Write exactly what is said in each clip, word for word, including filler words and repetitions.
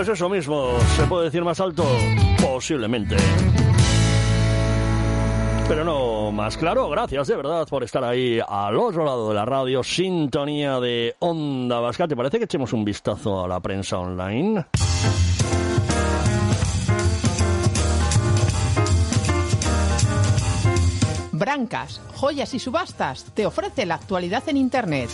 Pues eso mismo, ¿se puede decir más alto? Posiblemente. Pero no más claro. Gracias de verdad por estar ahí al otro lado de la radio, sintonía de Onda Vasca. ¿Te parece que echemos un vistazo a la prensa online? Brancas, joyas y subastas te ofrece la actualidad en Internet.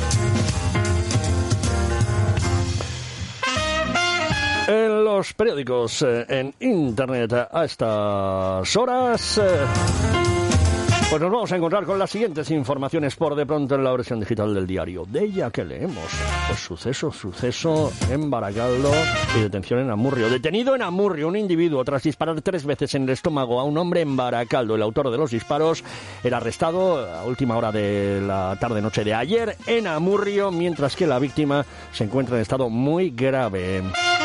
En los periódicos, eh, en Internet, a estas horas, eh, pues nos vamos a encontrar con las siguientes informaciones por de pronto en la versión digital del diario Deia que leemos. Pues suceso, suceso en Baracaldo y detención en Amurrio. Detenido en Amurrio un individuo tras disparar tres veces en el estómago a un hombre en Baracaldo. El autor de los disparos era arrestado a última hora de la tarde-noche de ayer en Amurrio, mientras que la víctima se encuentra en estado muy grave.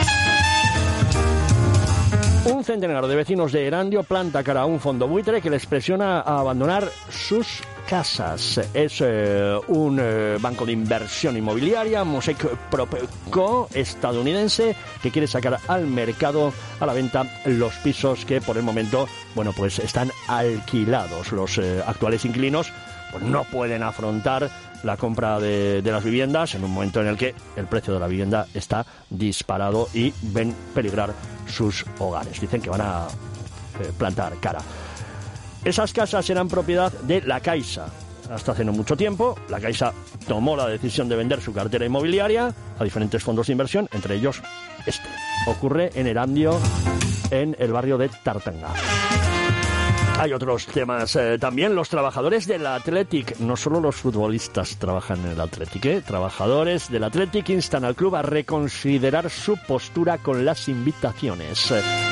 Un centenar de vecinos de Erandio planta cara a un fondo buitre que les presiona a abandonar sus casas. Es eh, un eh, banco de inversión inmobiliaria, Mosaic Propco, estadounidense, que quiere sacar al mercado a la venta los pisos que por el momento, bueno, pues están alquilados. Los eh, actuales inquilinos pues no pueden afrontar la compra de, de las viviendas en un momento en el que el precio de la vivienda está disparado y ven peligrar sus hogares. Dicen que van a eh, plantar cara. Esas casas eran propiedad de La Caixa. Hasta hace no mucho tiempo, La Caixa tomó la decisión de vender su cartera inmobiliaria a diferentes fondos de inversión, entre ellos este. Ocurre en Erandio, en el barrio de Tartanga. Hay otros temas eh, también. Los trabajadores del Athletic, no solo los futbolistas trabajan en el Athletic, ¿eh? Trabajadores del Athletic instan al club a reconsiderar su postura con las invitaciones.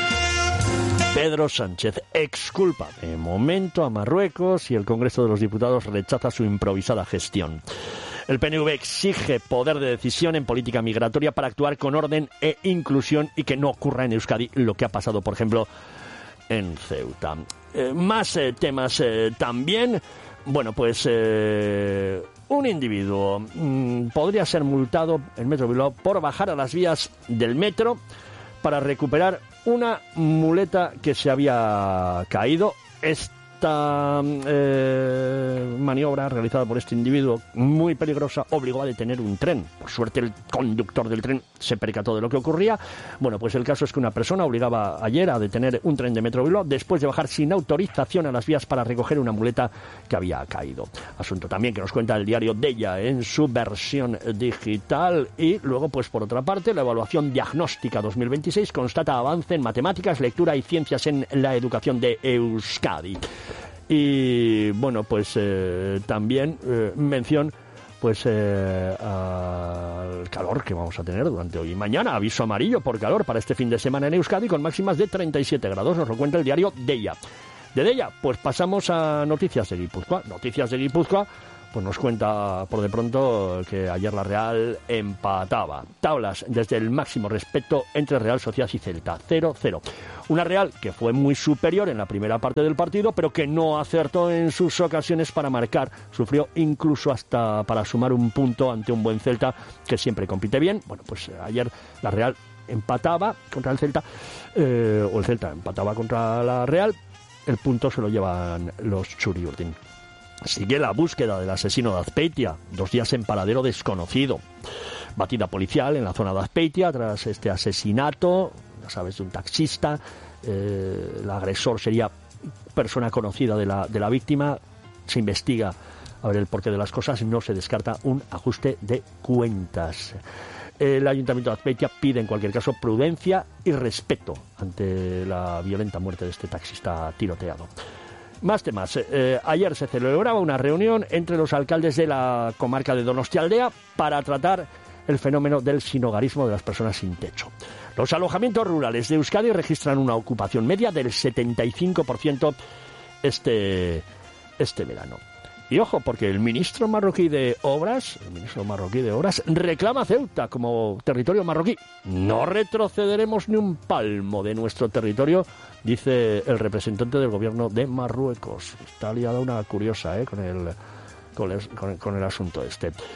Pedro Sánchez exculpa de momento a Marruecos y el Congreso de los Diputados rechaza su improvisada gestión. El P N V exige poder de decisión en política migratoria para actuar con orden e inclusión y que no ocurra en Euskadi lo que ha pasado, por ejemplo, en Ceuta. Eh, más eh, temas eh, también. Bueno, pues eh, un individuo mmm, podría ser multado en Metro Bilbao por bajar a las vías del metro para recuperar una muleta que se había caído. Esta eh, maniobra realizada por este individuo, muy peligrosa, obligó a detener un tren. Por suerte el conductor del tren se percató de lo que ocurría. Bueno, pues el caso es que una persona obligaba ayer a detener un tren de Metro Bilbao después de bajar sin autorización a las vías para recoger una muleta que había caído. Asunto también que nos cuenta el diario Deia en su versión digital. Y luego, pues por otra parte, la evaluación diagnóstica dos mil veintiséis constata avance en matemáticas, lectura y ciencias en la educación de Euskadi. Y bueno, pues eh, también eh, mención pues eh, al calor que vamos a tener durante hoy y mañana. Aviso amarillo por calor para este fin de semana en Euskadi con máximas de treinta y siete grados, nos lo cuenta el diario Deia. De Deia, pues pasamos a noticias de Guipúzcoa. Noticias de Guipúzcoa, pues nos cuenta por de pronto que ayer la Real empataba. Tablas desde el máximo respeto entre Real Sociedad y Celta, cero cero. Una Real que fue muy superior en la primera parte del partido, pero que no acertó en sus ocasiones para marcar. Sufrió incluso hasta para sumar un punto ante un buen Celta que siempre compite bien. Bueno, pues ayer la Real empataba contra el Celta, eh, o el Celta empataba contra la Real. El punto se lo llevan los Txuri-Urdin. Sigue la búsqueda del asesino de Azpeitia, dos días en paradero desconocido. Batida policial en la zona de Azpeitia tras este asesinato, ya sabes, de un taxista. Eh, el agresor sería persona conocida de la, de la víctima. Se investiga a ver el porqué de las cosas. No se descarta un ajuste de cuentas. El Ayuntamiento de Azpeitia pide en cualquier caso prudencia y respeto ante la violenta muerte de este taxista tiroteado. Más temas. Eh, ayer se celebraba una reunión entre los alcaldes de la comarca de Donostialdea para tratar el fenómeno del sinhogarismo de las personas sin techo. Los alojamientos rurales de Euskadi registran una ocupación media del setenta y cinco por ciento este, este verano. Y ojo, porque el ministro marroquí de Obras, el ministro marroquí de Obras, reclama Ceuta como territorio marroquí. No retrocederemos ni un palmo de nuestro territorio, dice el representante del gobierno de Marruecos. Está liada una curiosa, ¿eh? con el, con el, con el, con el asunto este.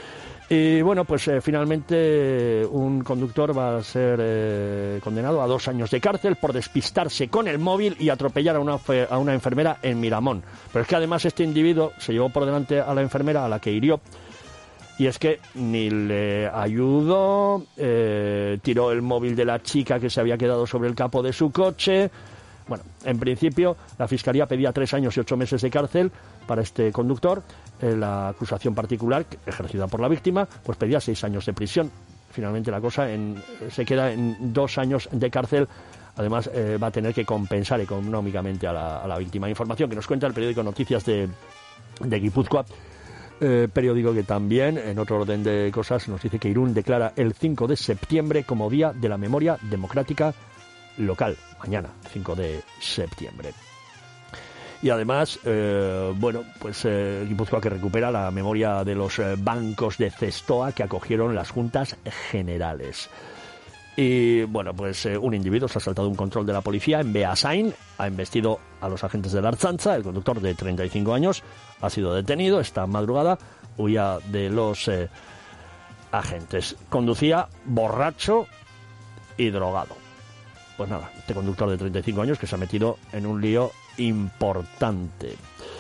Y bueno, pues eh, finalmente un conductor va a ser eh, condenado a dos años de cárcel por despistarse con el móvil y atropellar a una, fe, a una enfermera en Miramón. Pero es que además este individuo se llevó por delante a la enfermera a la que hirió. Y es que ni le ayudó, eh, tiró el móvil de la chica que se había quedado sobre el capó de su coche. Bueno, en principio la Fiscalía pedía tres años y ocho meses de cárcel para este conductor. Eh, la acusación particular, ejercida por la víctima, pues pedía seis años de prisión. Finalmente la cosa en, se queda en dos años de cárcel. Además eh, va a tener que compensar económicamente a la, a la víctima. Información que nos cuenta el periódico Noticias de, de Guipúzcoa. Eh, periódico que también, en otro orden de cosas, nos dice que Irún declara el cinco de septiembre como Día de la Memoria Democrática Local. Mañana, cinco de septiembre. Y además, eh, bueno, pues eh, Guipúzcoa que recupera la memoria de los eh, bancos de Cestoa que acogieron las juntas generales. Y bueno, pues eh, un individuo se ha saltado un control de la policía en Beasain, ha embestido a los agentes de la Ertzaintza. El conductor de treinta y cinco años ha sido detenido esta madrugada, huía de los eh, agentes. Conducía borracho y drogado. Pues nada, este conductor de treinta y cinco años que se ha metido en un lío importante.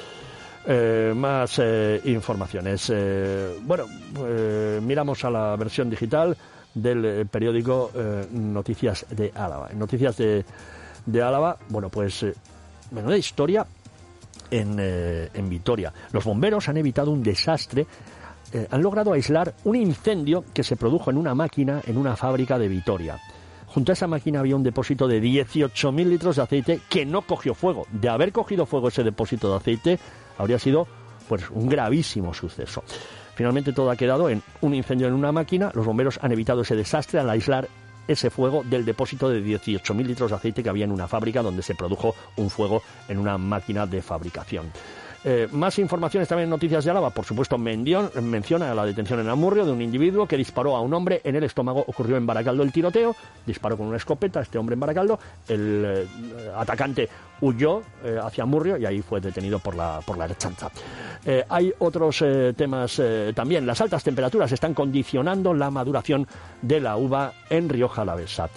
Eh, más eh, informaciones. Eh, bueno, eh, miramos a la versión digital del eh, periódico eh, Noticias de Álava. En Noticias de, de Álava, bueno, pues eh, menuda historia en, eh, en Vitoria. Los bomberos han evitado un desastre, eh, han logrado aislar un incendio que se produjo en una máquina en una fábrica de Vitoria. Junto a esa máquina había un depósito de dieciocho mil litros de aceite que no cogió fuego. De haber cogido fuego ese depósito de aceite, habría sido pues un gravísimo suceso. Finalmente todo ha quedado en un incendio en una máquina. Los bomberos han evitado ese desastre al aislar ese fuego del depósito de dieciocho mil litros de aceite que había en una fábrica donde se produjo un fuego en una máquina de fabricación. Eh, más informaciones también en Noticias de Álava. Por supuesto, Mendión menciona la detención en Amurrio de un individuo que disparó a un hombre en el estómago. Ocurrió en Baracaldo el tiroteo, disparó con una escopeta a este hombre en Baracaldo. El eh, atacante huyó eh, hacia Amurrio y ahí fue detenido por la, por la Ertzaintza. Eh, hay otros eh, temas eh, también. Las altas temperaturas están condicionando la maduración de la uva en Rioja Alavesa.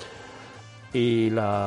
Y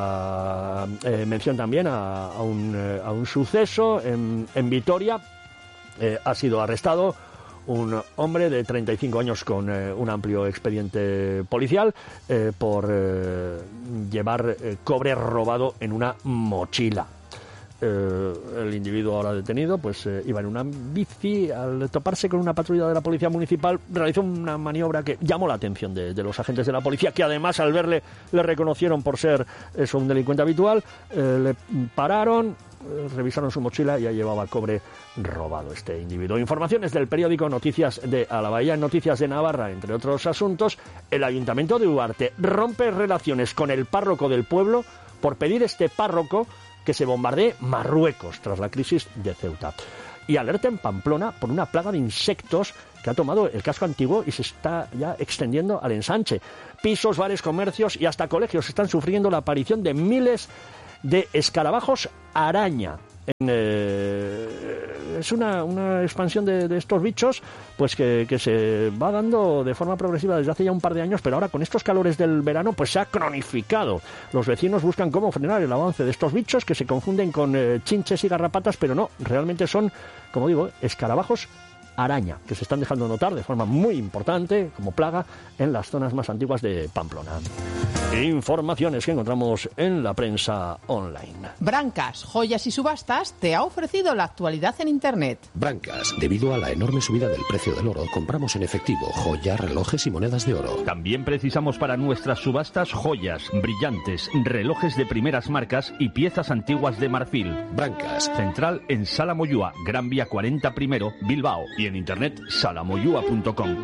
la eh, mención también a, a, un, eh, a un suceso en, en Vitoria. Eh, ha sido arrestado un hombre de treinta y cinco años con eh, un amplio expediente policial eh, por eh, llevar eh, cobre robado en una mochila. Eh, el individuo ahora detenido pues eh, iba en una bici. Al toparse con una patrulla de la policía municipal realizó una maniobra que llamó la atención de, de los agentes de la policía, que además al verle le reconocieron por ser eso, un delincuente habitual. Eh, le pararon, eh, revisaron su mochila y ahí llevaba cobre robado este individuo. Informaciones del periódico Noticias de Álava. En Noticias de Navarra, entre otros asuntos, el Ayuntamiento de Ugarte rompe relaciones con el párroco del pueblo por pedir este párroco que se bombardee Marruecos tras la crisis de Ceuta. Y alerta en Pamplona por una plaga de insectos que ha tomado el casco antiguo y se está ya extendiendo al ensanche. Pisos, bares, comercios y hasta colegios están sufriendo la aparición de miles de escarabajos araña. En, eh, es una, una expansión de, de estos bichos pues que, que se va dando de forma progresiva desde hace ya un par de años, pero ahora con estos calores del verano pues se ha cronificado. Los vecinos buscan cómo frenar el avance de estos bichos que se confunden con eh, chinches y garrapatas, pero no, realmente son, como digo, escarabajos araña, que se están dejando notar de forma muy importante como plaga en las zonas más antiguas de Pamplona. Informaciones que encontramos en la prensa online. Brancas, Joyas y Subastas te ha ofrecido la actualidad en Internet. Brancas, debido a la enorme subida del precio del oro, compramos en efectivo joyas, relojes y monedas de oro. También precisamos para nuestras subastas joyas, brillantes, relojes de primeras marcas y piezas antiguas de marfil. Brancas. Central en Sala Moyúa, Gran Vía cuarenta primero, Bilbao. Y en internet salamoyua punto com.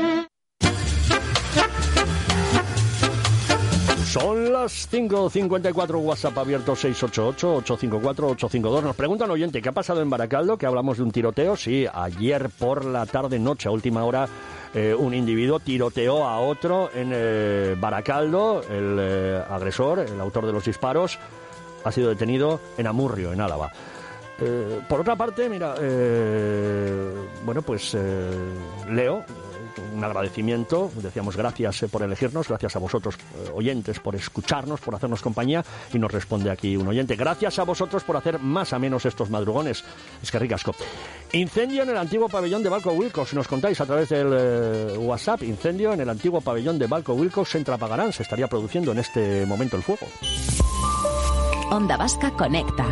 Son las cinco cincuenta y cuatro, WhatsApp abierto seis ocho ocho, ocho cinco cuatro, ocho cinco dos. Nos pregunta un oyente, ¿qué ha pasado en Baracaldo? Que hablamos de un tiroteo. Sí, ayer por la tarde-noche, a última hora, eh, un individuo tiroteó a otro en eh, Baracaldo. El eh, agresor, el autor de los disparos, ha sido detenido en Amurrio, en Álava. Eh, por otra parte, mira, eh, bueno, pues eh, leo un agradecimiento. Decíamos gracias eh, por elegirnos, gracias a vosotros, eh, oyentes, por escucharnos, por hacernos compañía. Y nos responde aquí un oyente: gracias a vosotros por hacer más a menos estos madrugones. Es que ricasco. Incendio en el antiguo pabellón de Balco Wilcox. Nos contáis a través del eh, WhatsApp. Incendio en el antiguo pabellón de Balco Wilcox en Trapagarán. Se estaría produciendo en este momento el fuego. Onda Vasca Conecta.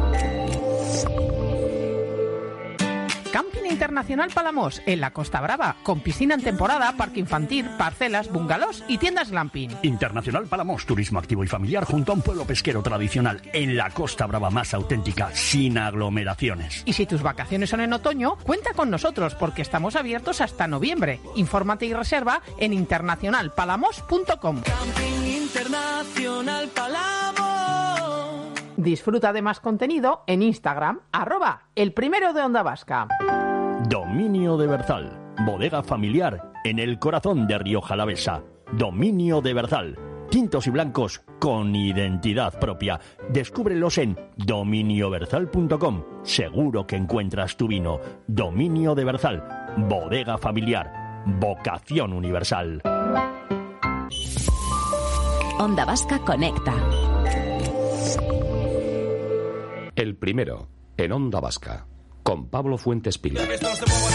Camping Internacional Palamos, en la Costa Brava, con piscina en temporada, parque infantil, parcelas, bungalows y tiendas glamping. Internacional Palamos, turismo activo y familiar junto a un pueblo pesquero tradicional en la Costa Brava más auténtica, sin aglomeraciones. Y si tus vacaciones son en otoño, cuenta con nosotros porque estamos abiertos hasta noviembre. Infórmate y reserva en internacional palamos punto com. Camping Internacional Palamos. Disfruta de más contenido en Instagram, arroba el primero de Onda Vasca. Dominio de Berzal, bodega familiar en el corazón de Rioja Alavesa. Dominio de Berzal, tintos y blancos con identidad propia. Descúbrelos en dominio berzal punto com. Seguro que encuentras tu vino. Dominio de Berzal, bodega familiar, vocación universal. Onda Vasca Conecta. El primero, en Onda Vasca, con Pablo Fuentes Pilar.